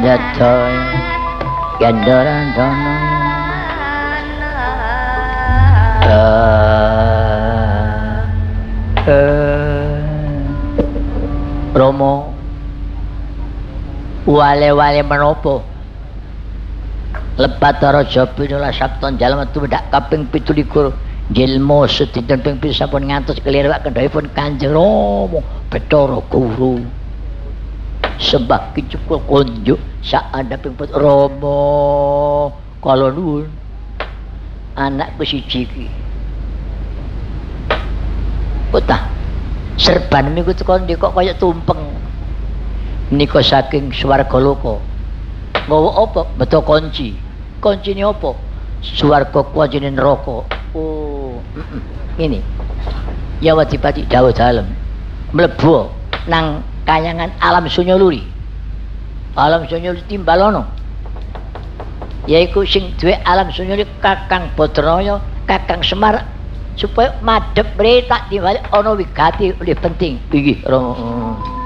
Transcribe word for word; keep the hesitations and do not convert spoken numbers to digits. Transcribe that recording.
Jatoy Gandaran dono eh Romo wale-wale menopo lepat raja pinula sabton jalma tumedak kaping pitulikur jilma sedinten ping pisan pun ngantos kelirwak kendhahipun Kanjeng Rama Bathara Guru sembah kicukul konjuk saandhaping put Rama kala nuwun anakku siji iki Utah serban niku teko ndi kok kaya tumpeng nika saking swarga loka nggawa apa beto kunci kuncine apa swarga kuncine neraka oh ini ya wadipati dawuh dalem mlebu nang kayangan alam sunyaluri alam sunyaluri timbalana yaiku sing duwe alam sunyaluri Kakang Badraya Kakang Semar supaya madhep mrene tak timbali ana wigati lebih penting inggih